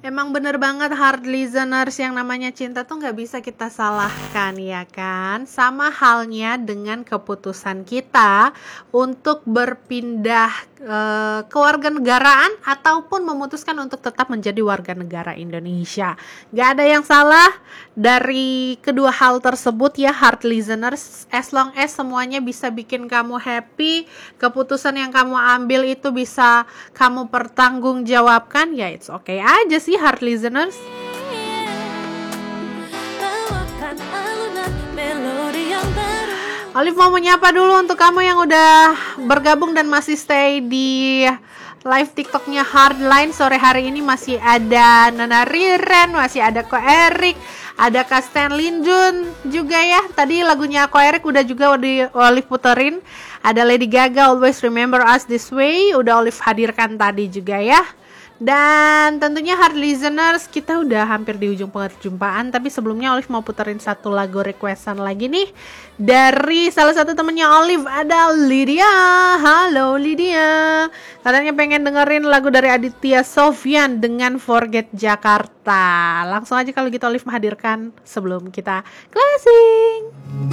Emang bener banget hard listeners, yang namanya cinta tuh gak bisa kita salahkan ya kan. Sama halnya dengan keputusan kita untuk berpindah kewarganegaraan ataupun memutuskan untuk tetap menjadi warga negara Indonesia. Gak ada yang salah dari kedua hal tersebut ya hard listeners. As long as semuanya bisa bikin kamu happy, keputusan yang kamu ambil itu bisa kamu pertanggungjawabkan, ya it's okay aja sih hard listeners. Olive mau menyapa dulu untuk kamu yang udah bergabung dan masih stay di live TikToknya Hardline. Sore hari ini masih ada Nana Riren, masih ada Ko Erik, ada Kak Stan Linjun juga ya. Tadi lagunya Ko Erik udah juga Olive puterin. Ada Lady Gaga, Always Remember Us This Way, udah Olive hadirkan tadi juga ya. Dan tentunya hard listeners, kita udah hampir di ujung perjumpaan. Tapi sebelumnya Olive mau puterin satu lagu requestan lagi nih dari salah satu temennya Olive, ada Lydia. Halo Lydia, katanya pengen dengerin lagu dari Aditya Sofyan dengan Forget Jakarta. Langsung aja kalau gitu Olive menghadirkan sebelum kita closing.